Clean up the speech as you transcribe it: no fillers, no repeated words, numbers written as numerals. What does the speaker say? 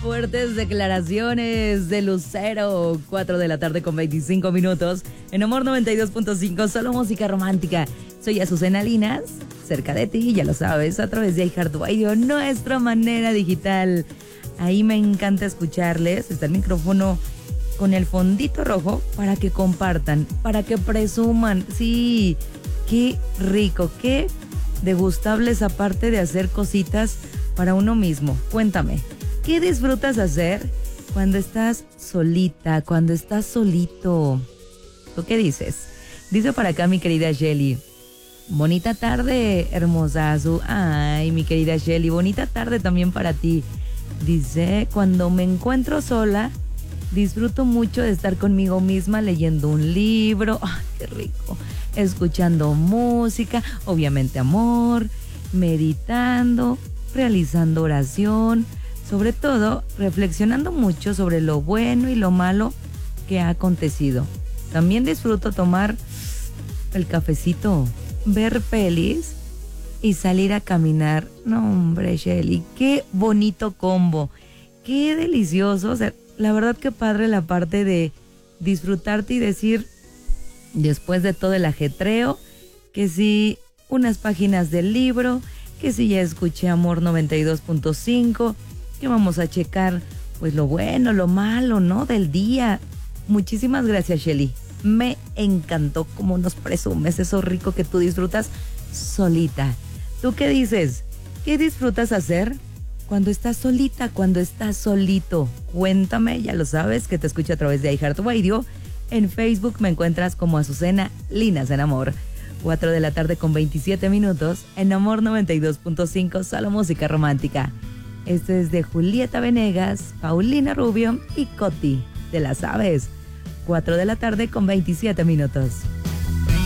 Fuertes declaraciones de Lucero, 4 de la tarde con 25 minutos. En Amor 92.5, solo música romántica. Soy Azucena Linas, cerca de ti, ya lo sabes, a través de iHeartRadio, nuestra manera digital. Ahí me encanta escucharles. Está el micrófono con el fondito rojo para que compartan, para que presuman. Sí, qué rico, qué degustable esa parte de hacer cositas para uno mismo. Cuéntame, ¿qué disfrutas hacer cuando estás solita, cuando estás solito? ¿Tú qué dices? Dice para acá mi querida Shelly. Bonita tarde, hermosazo. Ay, mi querida Shelly, bonita tarde también para ti. Dice, cuando me encuentro sola, disfruto mucho de estar conmigo misma leyendo un libro. Ay, qué rico. Escuchando música, obviamente amor, meditando, realizando oración, sobre todo reflexionando mucho sobre lo bueno y lo malo que ha acontecido. También disfruto tomar el cafecito, ver pelis y salir a caminar. No, hombre, Shelly, qué bonito combo, qué delicioso. O sea, la verdad que padre la parte de disfrutarte y decir, después de todo el ajetreo, que sí, unas páginas del libro, que sí ya escuché Amor 92.5, que vamos a checar pues lo bueno, lo malo, ¿no? Del día. Muchísimas gracias, Shelly. Me encantó cómo nos presumes eso rico que tú disfrutas solita. ¿Tú qué dices? ¿Qué disfrutas hacer cuando estás solita, cuando estás solito? Cuéntame, ya lo sabes, que te escucho a través de iHeartRadio. En Facebook me encuentras como Azucena Linas en Amor. 4 de la tarde con 27 minutos en Amor 92.5, solo música romántica. Esto es de Julieta Venegas, Paulina Rubio y Coti. ¿Te la sabes? 4 de la tarde con 27 minutos.